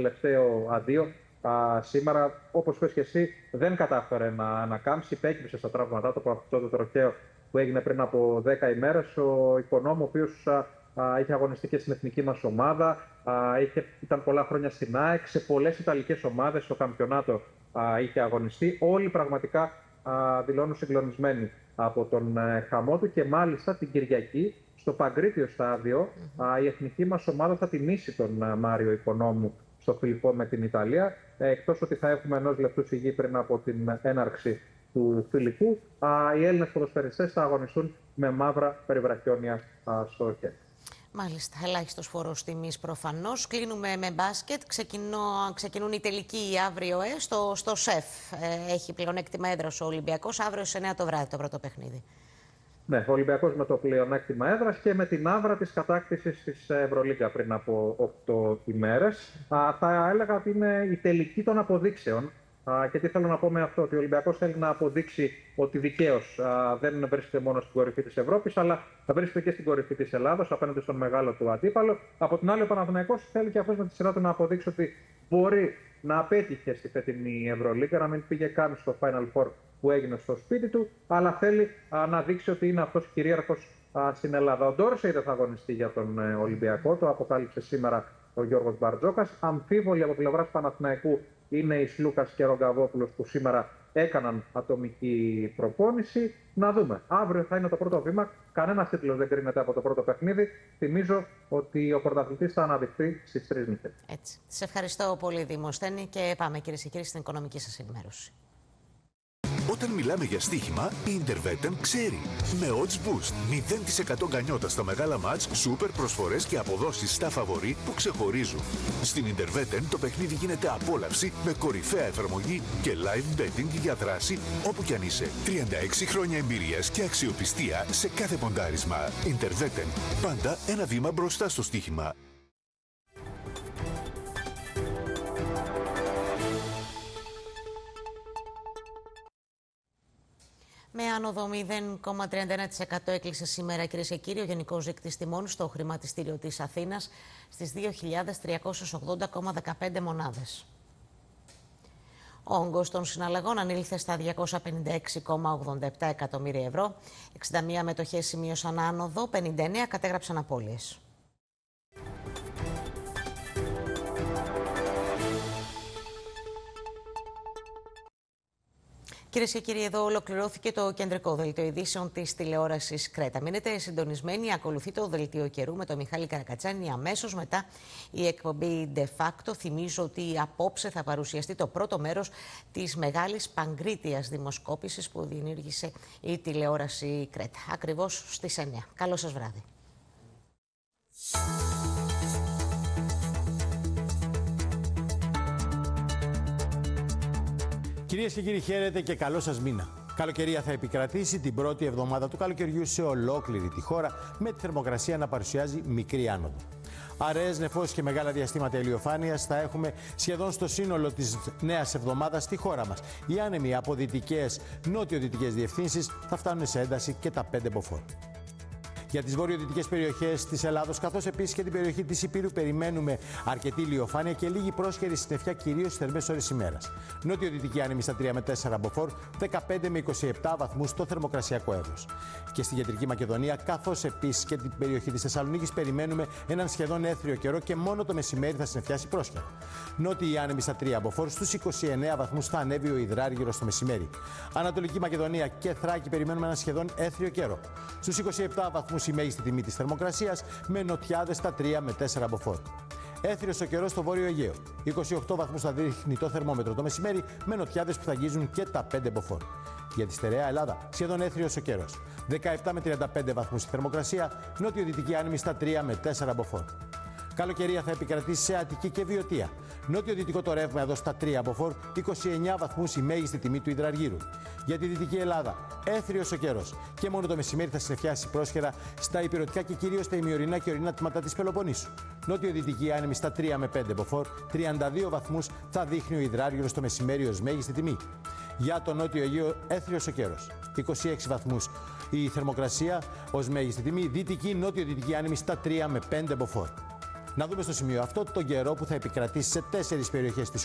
τελευταίο αντίο. Σήμερα, όπως πες και εσύ, δεν κατάφερε να ανακάμψει, υπέκυψε στα τραύματά του από αυτό το τροχαίο που έγινε πριν από 10 ημέρες. Ο Οικονόμου, ο οποίος είχε αγωνιστεί και στην εθνική μας ομάδα, ήταν πολλά χρόνια στην ΑΕΚ, σε πολλές ιταλικές ομάδες, στο καμπιονάτο είχε αγωνιστεί. Όλοι πραγματικά δηλώνουν συγκλονισμένοι από τον χαμό του και μάλιστα την Κυριακή, στο Παγκρίτιο στάδιο, η εθνική μας ομάδα θα τιμήσει τον Μάριο Οικονόμου στο φιλικό με την Ιταλία. Εκτός ότι θα έχουμε ενός λεπτού σιγή πριν από την έναρξη του φιλικού, οι Έλληνες ποδοσφαιριστές θα αγωνιστούν με μαύρα περιβραχιόνια στο χέρι. Μάλιστα, ελάχιστος φόρος τιμής προφανώς. Κλείνουμε με μπάσκετ. Ξεκινούν οι τελικοί αύριο στο ΣΕΦ. Έχει πλεονέκτημα έδρας ο Ολυμπιακός. Αύριο στις 9 το βράδυ το πρώτο παιχνίδι. Ναι, ο Ολυμπιακός με το πλεονέκτημα έδρας και με την άβρα της κατάκτησης της Ευρωλίγκα πριν από 8 ημέρες. Θα έλεγα ότι είναι η τελική των αποδείξεων. Και τι θέλω να πω με αυτό, ότι ο Ολυμπιακός θέλει να αποδείξει ότι δικαίως δεν βρίσκεται μόνο στην κορυφή της Ευρώπης, αλλά θα βρίσκεται και στην κορυφή της Ελλάδος, απέναντι στον μεγάλο του αντίπαλο. Από την άλλη, ο Παναθηναϊκός θέλει και αυτός με τη σειρά του να αποδείξει ότι μπορεί να απέτυχε στη φετινή Ευρωλίγκα, να μην πήγε καν στο Final Four που έγινε στο σπίτι του, αλλά θέλει να δείξει ότι είναι αυτός κυρίαρχος στην Ελλάδα. Ο Ντόρσεϊ δεν θα αγωνιστεί για τον Ολυμπιακό, το αποκάλυψε σήμερα ο Γιώργος Μπαρτζόκας. Αμφίβολοι από πλευράς Παναθηναϊκού είναι οι Σλούκας και Ρογκαβόπουλος που σήμερα έκαναν ατομική προπόνηση. Να δούμε. Αύριο θα είναι το πρώτο βήμα. Κανένας τίτλος δεν κρίνεται από το πρώτο παιχνίδι. Θυμίζω ότι ο πρωταθλητής θα αναδειχθεί στις 3 νύχτες. Έτσι. Σε ευχαριστώ πολύ, Δημοσθένη, και πάμε, κυρίες και κύριοι, στην οικονομική σας ενημέρωση. Όταν μιλάμε για στοίχημα, η Intervetem ξέρει. Με Odds Boost, 0% γκανιότα στα μεγάλα μάτς, σούπερ προσφορές και αποδόσεις στα φαβορί που ξεχωρίζουν. Στην Intervetem το παιχνίδι γίνεται απόλαυση με κορυφαία εφαρμογή και live betting για δράση όπου κι αν είσαι. 36 χρόνια εμπειρίας και αξιοπιστία σε κάθε ποντάρισμα. Intervetem, πάντα ένα βήμα μπροστά στο στοίχημα. Με άνοδο 0,31% έκλεισε σήμερα, κυρίες και κύριοι, ο γενικός δείκτης τιμών στο χρηματιστήριο της Αθήνας στις 2.380,15 μονάδες. Ο όγκος των συναλλαγών ανήλθε στα 256,87 εκατομμύρια ευρώ. 61 μετοχές σημείωσαν άνοδο, 59 κατέγραψαν απώλειες. Κυρίες και κύριοι, εδώ ολοκληρώθηκε το κεντρικό δελτίο ειδήσεων της τηλεόρασης Κρέτα. Μείνετε συντονισμένοι, ακολουθεί το δελτίο καιρού με τον Μιχάλη Καρακατσάνη. Αμέσως μετά η εκπομπή De Facto. Θυμίζω ότι απόψε θα παρουσιαστεί το πρώτο μέρος της μεγάλης παγκρίτιας δημοσκόπησης που διενήργησε η τηλεόραση Κρέτα. Ακριβώς στις 9. Καλό σας βράδυ. Κυρίες και κύριοι, χαίρετε και καλό σας μήνα. Καλοκαιρία θα επικρατήσει την πρώτη εβδομάδα του καλοκαιριού σε ολόκληρη τη χώρα, με τη θερμοκρασία να παρουσιάζει μικρή άνοδο. Αραιές νεφώσεις και μεγάλα διαστήματα ηλιοφάνειας θα έχουμε σχεδόν στο σύνολο της νέας εβδομάδας στη χώρα μας. Οι άνεμοι από δυτικές, νότιο-δυτικές διευθύνσεις θα φτάνουν σε ένταση και τα 5 μποφόρ. Για τις βορειοδυτικές περιοχές της Ελλάδος, καθώς επίσης και την περιοχή της Ηπείρου, περιμένουμε αρκετή ηλιοφάνεια και λίγη πρόσχερη συννεφιά, κυρίως στις θερμές ώρες ημέρας. Νότιο-δυτική άνεμη στα 3 με 4 μποφόρ, 15 με 27 βαθμούς στο θερμοκρασιακό εύρος. Και στη Κεντρική Μακεδονία, καθώς επίσης και την περιοχή της Θεσσαλονίκης, περιμένουμε έναν σχεδόν έθριο καιρό και μόνο το μεσημέρι θα συννεφιάσει πρόσχερα. Νότιοι άνεμοι στα 3 μποφόρ, στους 29 βαθμούς θα ανέβει ο υδράργυρος το μεσημέρι. Ανατολική Μακεδονία και Θράκη περιμένουμε έναν σχεδόν έθριο καιρό. Στους 27 βαθμούς η μέγιστη τιμή της θερμοκρασίας, με νοτιάδες στα 3 με 4 μποφόρ. Έθριος ο καιρός στο Βόρειο Αιγαίο. 28 βαθμούς θα δείχνει το θερμόμετρο το μεσημέρι, με νοτιάδες που θα αγγίζουν και τα 5 μποφόρ. Για τη στερεά Ελλάδα, σχεδόν έθριος ο καιρός. 17 με 35 βαθμούς η θερμοκρασία, νότιο-δυτική άνεμη στα 3 με 4 μποφόρ. Καλοκαιρία θα επικρατήσει σε Αττική και Βιωτία. Νότιο-δυτικό το ρεύμα εδώ στα 3 μποφόρ, 29 βαθμούς η μέγιστη τιμή του υδραργύρου. Για τη Δυτική Ελλάδα, έθριος ο καιρός και μόνο το μεσημέρι θα συννεφιάσει πρόσχερα στα υπηρετικά και κυρίως στα ημιορεινά και ορεινά τμήματα της Πελοποννήσου. Νότιο-δυτική άνεμη στα 3 με 5 μποφόρ, 32 βαθμούς θα δείχνει ο υδράργυρος το μεσημέρι ως μέγιστη τιμή. Για το Νότιο Αιγαίο, έθριος ο καιρός, 26 βαθμούς η θερμοκρασία ως μέγιστη τιμή. Δυτική, νότιο-δυτική άνεμη στα 3 με 5 μποφόρ. Να δούμε στο σημείο αυτό τον καιρό που θα επικρατήσει σε 4 περιοχές της